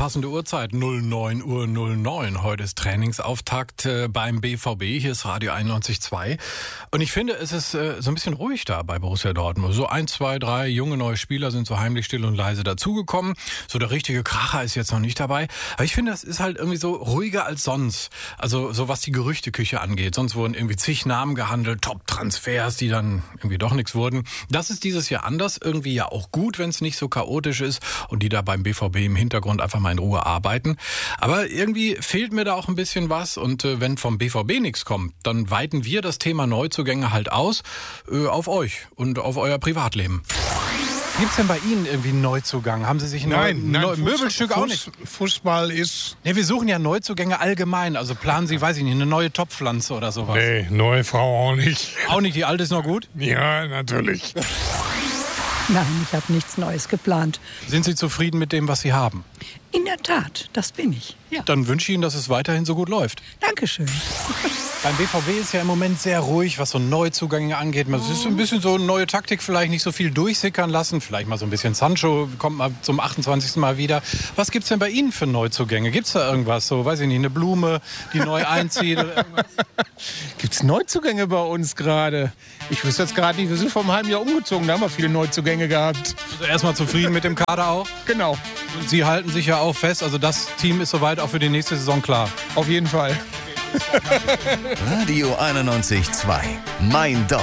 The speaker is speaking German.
passende Uhrzeit, 09:09 Uhr. Heute ist Trainingsauftakt beim BVB. Hier ist Radio 91.2. Und ich finde, es ist so ein bisschen ruhig da bei Borussia Dortmund. So 1, 2, 3 junge neue Spieler sind so heimlich still und leise dazugekommen. So der richtige Kracher ist jetzt noch nicht dabei. Aber ich finde, es ist halt irgendwie so ruhiger als sonst. Also so was die Gerüchteküche angeht. Sonst wurden irgendwie zig Namen gehandelt, Top-Transfers, die dann irgendwie doch nichts wurden. Das ist dieses Jahr anders. Irgendwie ja auch gut, wenn es nicht so chaotisch ist und die da beim BVB im Hintergrund einfach mal in Ruhe arbeiten. Aber irgendwie fehlt mir da auch ein bisschen was. Und wenn vom BVB nichts kommt, dann weiten wir das Thema Neuzugänge halt aus auf euch und auf euer Privatleben. Gibt's denn bei Ihnen irgendwie einen Neuzugang? Haben Sie sich ein Möbelstück auch nicht? Fußball ist... Ne, wir suchen ja Neuzugänge allgemein. Also planen Sie, weiß ich nicht, eine neue Topfpflanze oder sowas? Nee, neue Frau auch nicht. Auch nicht, die alte ist noch gut? Ja, natürlich. Nein, ich habe nichts Neues geplant. Sind Sie zufrieden mit dem, was Sie haben? In der Tat, das bin ich. Ja. Dann wünsche ich Ihnen, dass es weiterhin so gut läuft. Dankeschön. Beim BVB ist ja im Moment sehr ruhig, was so Neuzugänge angeht. Es ist ein bisschen so eine neue Taktik, vielleicht nicht so viel durchsickern lassen. Vielleicht mal so ein bisschen Sancho, kommt mal zum 28. Mal wieder. Was gibt's denn bei Ihnen für Neuzugänge? Gibt's da irgendwas? So, weiß ich nicht, eine Blume, die neu einzieht oder irgendwas? Gibt's Neuzugänge bei uns gerade? Ich wüsste jetzt gerade nicht, wir sind vor einem halben Jahr umgezogen, da haben wir viele Neuzugänge gehabt. Also erstmal zufrieden mit dem Kader auch? Genau, Und Sie halten sich ja auch fest, also das Team ist soweit auch für die nächste Saison klar. auf jeden Fall. Radio 91.2. Mein Dorf.